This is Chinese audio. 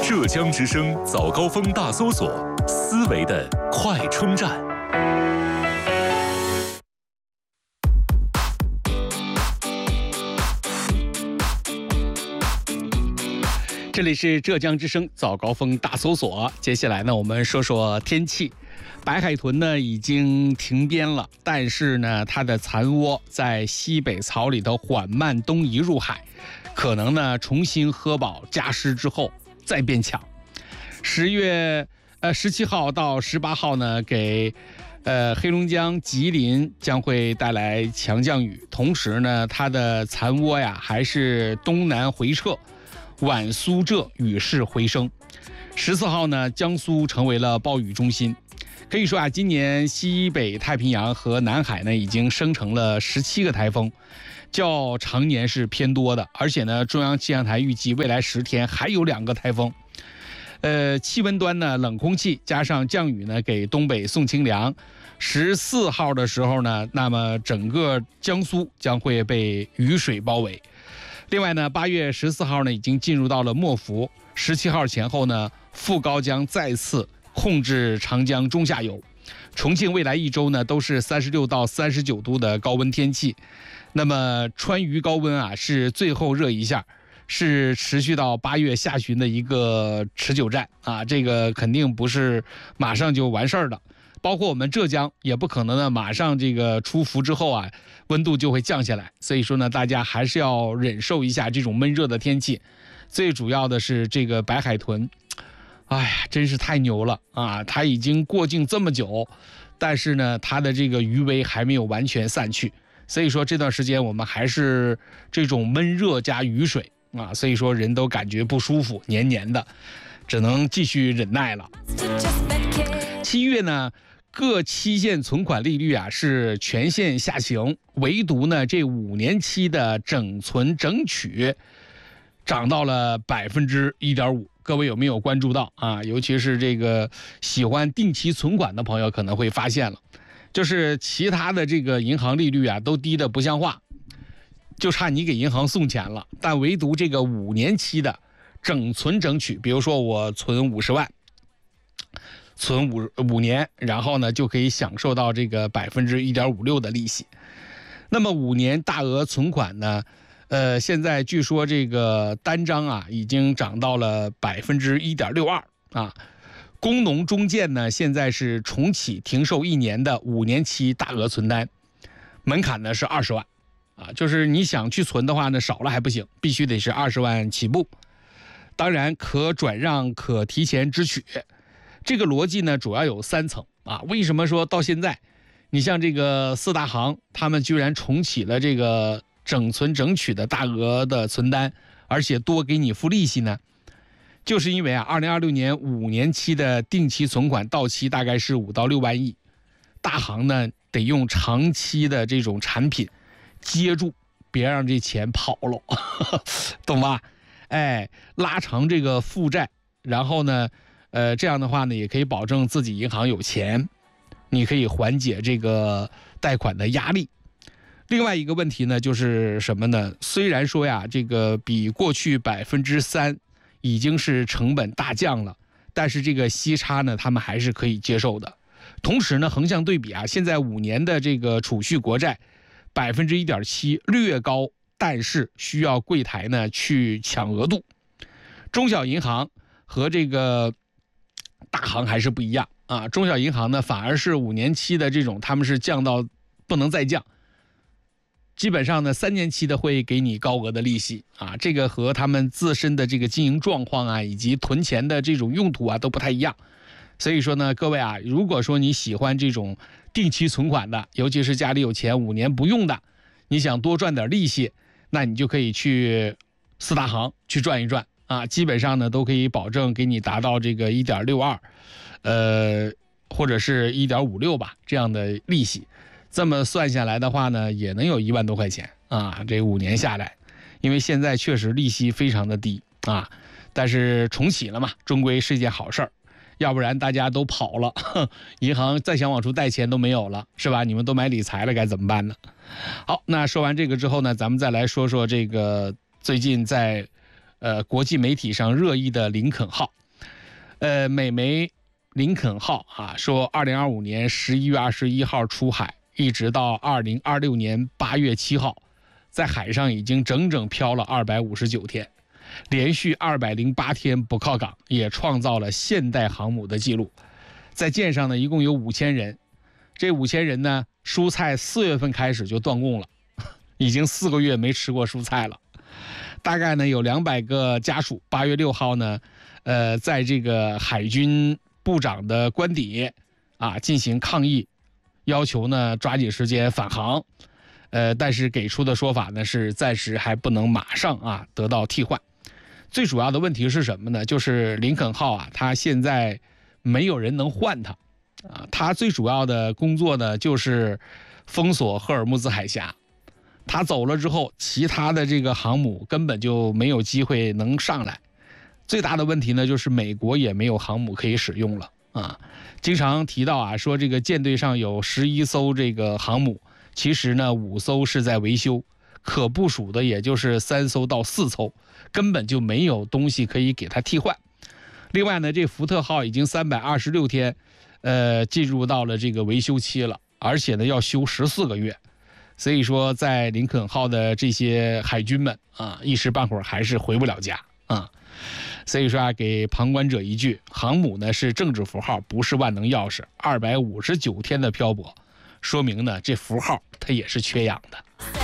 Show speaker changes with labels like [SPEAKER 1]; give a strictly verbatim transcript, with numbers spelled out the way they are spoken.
[SPEAKER 1] 浙江之声早高峰大搜索，思维的快充站。
[SPEAKER 2] 这里是浙江之声早高峰大搜索，接下来呢，我们说说天气。白海豚呢已经停编了，但是呢，它的残窝在西北槽里头缓慢东移入海，可能呢重新喝饱加湿之后再变强。十月呃十七号到十八号呢，给呃黑龙江、吉林将会带来强降雨，同时呢，它的残窝呀还是东南回撤，皖苏浙雨势回升。十四号呢，江苏成为了暴雨中心。可以说啊，今年西北太平洋和南海呢已经生成了十七个台风，较常年是偏多的。而且呢，中央气象台预计未来十天还有两个台风。呃，气温端呢，冷空气加上降雨呢，给东北送清凉。十四号的时候呢，那么整个江苏将会被雨水包围。另外呢，八月十四号呢已经进入到了末伏，十七号前后呢，副高将再次控制长江中下游。重庆未来一周呢都是三十六到三十九度的高温天气。那么川渝高温啊是最后热一下，是持续到八月下旬的一个持久战啊，这个肯定不是马上就完事儿的。包括我们浙江也不可能呢马上这个出伏之后啊温度就会降下来，所以说呢大家还是要忍受一下这种闷热的天气。最主要的是这个白海豚，哎呀，真是太牛了啊！它已经过境这么久，但是呢，它的这个余威还没有完全散去。所以说这段时间我们还是这种闷热加雨水啊，所以说人都感觉不舒服，黏黏的，只能继续忍耐了。七月呢，各期限存款利率啊是全线下行，唯独呢这五年期的整存整取涨到了百分之一点五。各位有没有关注到啊？尤其是这个喜欢定期存款的朋友可能会发现了，就是其他的这个银行利率啊都低得不像话，就差你给银行送钱了。但唯独这个五年期的整存整取，比如说我存五十万，存五五年，然后呢就可以享受到这个百分之一点五六的利息。那么五年大额存款呢？呃，现在据说这个单张啊已经涨到了百分之一点六二啊。工农中建呢，现在是重启停售一年的五年期大额存单，门槛呢是二十万啊，就是你想去存的话呢，少了还不行，必须得是二十万起步。当然可转让、可提前支取，这个逻辑呢主要有三层啊。为什么说到现在，你像这个四大行，他们居然重启了这个整存整取的大额的存单，而且多给你付利息呢？就是因为啊，二零二六年五年期的定期存款到期大概是五到六万亿，大行呢得用长期的这种产品接住，别让这钱跑了，懂吧？哎，拉长这个负债，然后呢，呃，这样的话呢，也可以保证自己银行有钱，你可以缓解这个贷款的压力。另外一个问题呢，就是什么呢？虽然说呀，这个比过去百分之三已经是成本大降了，但是这个息差呢，他们还是可以接受的。同时呢，横向对比啊，现在五年的这个储蓄国债百分之一点七略高，但是需要柜台呢去抢额度。中小银行和这个大行还是不一样啊，中小银行呢反而是五年期的这种，他们是降到不能再降。基本上呢，三年期的会给你高额的利息啊，这个和他们自身的这个经营状况啊，以及囤钱的这种用途啊都不太一样。所以说呢，各位啊，如果说你喜欢这种定期存款的，尤其是家里有钱五年不用的，你想多赚点利息，那你就可以去四大行去转一转啊，基本上呢都可以保证给你达到这个一点六二，呃，或者是一点五六吧这样的利息。这么算下来的话呢，也能有一万多块钱啊！这五年下来，因为现在确实利息非常的低啊，但是重启了嘛，终归是一件好事儿。要不然大家都跑了，银行再想往出贷钱都没有了，是吧？你们都买理财了，该怎么办呢？好，那说完这个之后呢，咱们再来说说这个最近在呃国际媒体上热议的林肯号。呃，美媒林肯号啊说，二零二五年十一月二十一号出海，一直到二零二六年八月七号，在海上已经整整漂了二百五十九天，连续二百零八天不靠港，也创造了现代航母的记录。在舰上呢，一共有五千人，这五千人呢，蔬菜四月份开始就断供了，已经四个月没吃过蔬菜了。大概呢有两百个家属，八月六号呢，呃，在这个海军部长的官邸啊进行抗议，要求呢抓紧时间返航。呃，但是给出的说法呢是暂时还不能马上啊得到替换。最主要的问题是什么呢？就是林肯号啊，它现在没有人能换它啊。它最主要的工作呢就是封锁赫尔木兹海峡。他走了之后，其他的这个航母根本就没有机会能上来。最大的问题呢，就是美国也没有航母可以使用了啊。经常提到啊，说这个舰队上有十一艘这个航母，其实呢五艘是在维修，可部署的也就是三艘到四艘，根本就没有东西可以给它替换。另外呢，这福特号已经三百二十六天，呃，进入到了这个维修期了，而且呢要修十四个月。所以说，在林肯号的这些海军们啊，一时半会儿还是回不了家啊。所以说啊，给旁观者一句，航母呢是政治符号，不是万能钥匙。二百五十九天的漂泊，说明呢这符号它也是缺氧的。